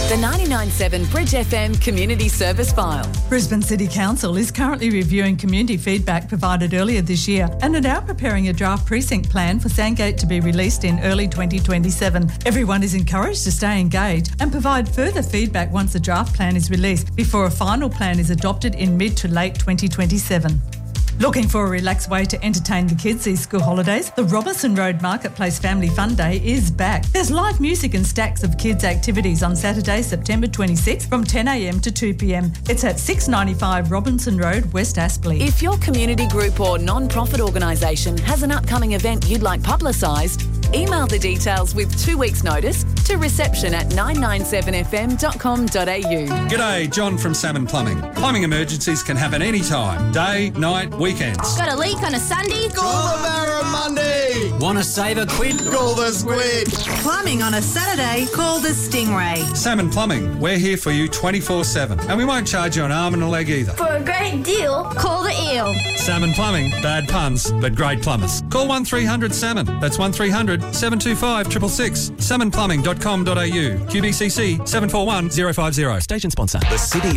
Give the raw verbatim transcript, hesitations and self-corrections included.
The ninety-nine point seven Bridge F M Community Service File. Brisbane City Council is currently reviewing community feedback provided earlier this year and are now preparing a draft precinct plan for Sandgate to be released in early twenty twenty-seven. Everyone is encouraged to stay engaged and provide further feedback once the draft plan is released before a final plan is adopted in mid to late twenty twenty-seven. Looking for a relaxed way to entertain the kids these school holidays? The Robinson Road Marketplace Family Fun Day is back. There's live music and stacks of kids' activities on Saturday, September twenty-sixth from ten a m to two p m. It's at six ninety-five Robinson Road, West Aspley. If your community group or non-profit organisation has an upcoming event you'd like publicised, email the details with two weeks' notice to reception at nine nine seven f m dot com dot a u. G'day, John from Salmon Plumbing. Plumbing emergencies can happen anytime, day, night, weekends. Got a leak on a Sunday? Call the Barra Monday. Want to save a quid? Call the Squid. Plumbing on a Saturday? Call the Stingray. Salmon Plumbing, we're here for you twenty-four seven and we won't charge you an arm and a leg either. For a great deal, call the Eel. Salmon Plumbing, bad puns, but great plumbers. Call one three hundred salmon. That's one three hundred seven two five six six six. salmon plumbing dot com dot a u. Q B C C seven four one zero five zero. Station sponsor. The City